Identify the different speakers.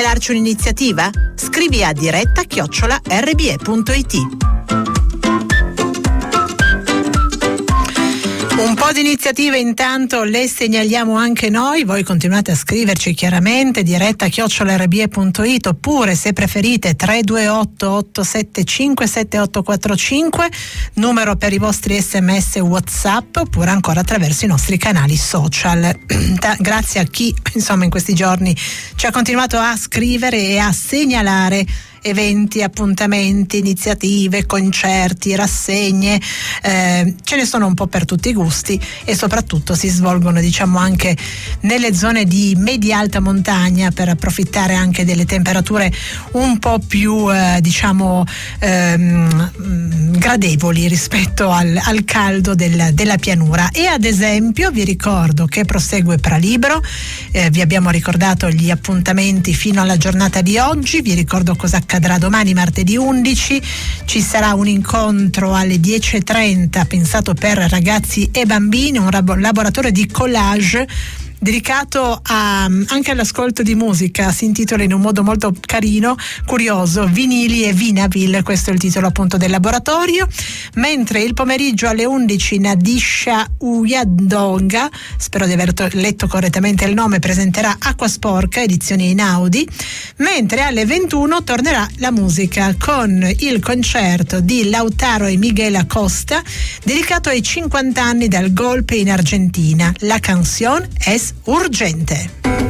Speaker 1: Vuoi darci un'iniziativa? Scrivi a diretta@rbe.it. Un po' di iniziative intanto le segnaliamo anche noi, voi continuate a scriverci chiaramente, diretta@rbe.it, oppure se preferite 328 875 7845, numero per i vostri sms WhatsApp, oppure ancora attraverso i nostri canali social. Grazie a chi insomma in questi giorni ci ha continuato a scrivere e a segnalare eventi, appuntamenti, iniziative, concerti, rassegne, ce ne sono un po' per tutti i gusti e soprattutto si svolgono diciamo anche nelle zone di media-alta montagna, per approfittare anche delle temperature un po' più gradevoli rispetto al caldo della pianura. E ad esempio vi ricordo che prosegue Pralibro, vi abbiamo ricordato gli appuntamenti fino alla giornata di oggi, vi ricordo cosa accadrà domani martedì 11, ci sarà un incontro alle 10:30 pensato per ragazzi e bambini, un laboratorio di collage dedicato anche all'ascolto di musica, si intitola in un modo molto carino, curioso, Vinili e Vinaville, questo è il titolo appunto del laboratorio. Mentre il pomeriggio alle 11 Nadisha Uyadonga, spero di aver letto correttamente il nome, presenterà Acqua Sporca, edizione Inaudi, mentre alle 21 tornerà la musica con il concerto di Lautaro e Miguel Acosta dedicato ai 50 anni dal golpe in Argentina. La canción es urgente.